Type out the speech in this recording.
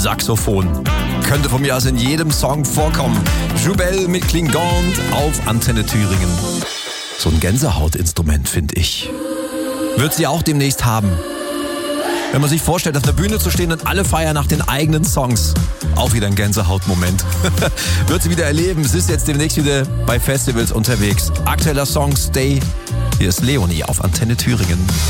Saxophon. Könnte von mir aus in jedem Song vorkommen. Joubel mit Klingant auf Antenne Thüringen. So ein Gänsehautinstrument, finde ich. Wird sie auch demnächst haben. Wenn man sich vorstellt, auf der Bühne zu stehen und alle feiern nach den eigenen Songs. Auch wieder ein Gänsehautmoment. Wird sie wieder erleben. Sie ist jetzt demnächst wieder bei Festivals unterwegs. Aktueller Song Stay. Hier ist Leonie auf Antenne Thüringen.